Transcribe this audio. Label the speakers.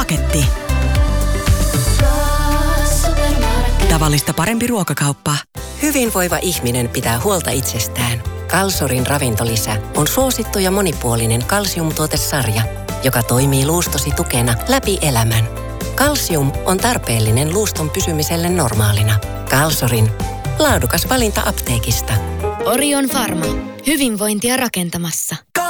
Speaker 1: paketti. Tavallista parempi ruokakauppa.
Speaker 2: Hyvinvoiva ihminen pitää huolta itsestään. Kalsorin ravintolisä on suosittu ja monipuolinen kalsiumtuotesarja, joka toimii luustosi tukena läpi elämän. Kalsium on tarpeellinen luuston pysymiselle normaalina. Kalsorin laadukas valinta apteekista.
Speaker 3: Orion Pharma. Hyvinvointia rakentamassa.